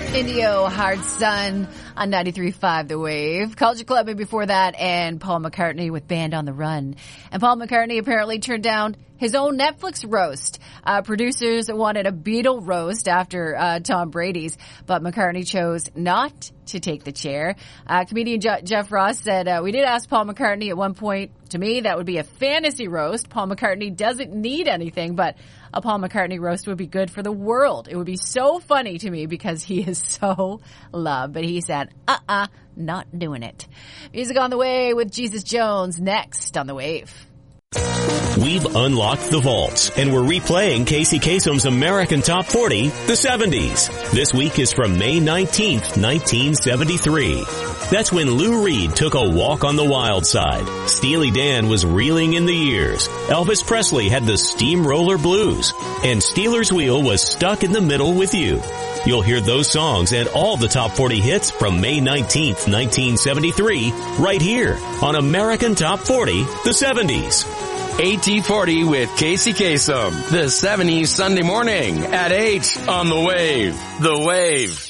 Indio, Hard Sun on 93.5 The Wave. Culture Club before that, and Paul McCartney with Band on the Run. And Paul McCartney apparently turned down his own Netflix roast. Producers wanted a Beatle roast after Tom Brady's, but McCartney chose not to take the chair. Comedian Jeff Ross said, we did ask Paul McCartney at one point. To me, that would be a fantasy roast. Paul McCartney doesn't need anything, but a Paul McCartney roast would be good for the world. It would be so funny to me because he is so loved. But he said, not doing it. Music on the way with Jesus Jones next on The Wave. We've unlocked the vaults, and we're replaying Casey Kasem's American Top 40, the 70s. This week is from May 19th, 1973. That's when Lou Reed took a walk on the wild side. Steely Dan was reeling in the years. Elvis Presley had the steamroller blues. And Steelers Wheel was stuck in the middle with you. You'll hear those songs and all the top 40 hits from May 19th, 1973, right here on American Top 40, the 70s. AT40 with Casey Kasem. The 70s Sunday morning at 8 on The Wave. The Wave.